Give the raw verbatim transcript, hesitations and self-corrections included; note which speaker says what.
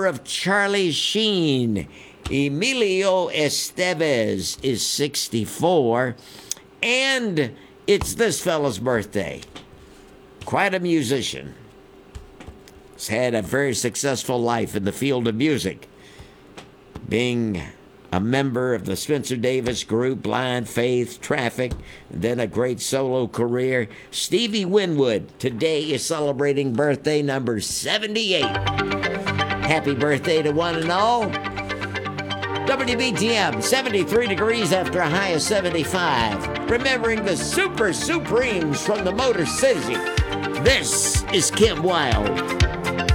Speaker 1: daughter of Charlie Sheen. Emilio Estevez is sixty-four. And it's this fella's birthday. Quite a musician. He's had a very successful life in the field of music, being a member of the Spencer Davis Group, Blind Faith, Traffic, and then a great solo career. Stevie Winwood today is celebrating birthday number seventy-eight. Happy birthday to one and all. W B T M, seventy-three degrees after a high of seventy-five. Remembering the Super Supremes from the Motor City. This is Kim Wilde.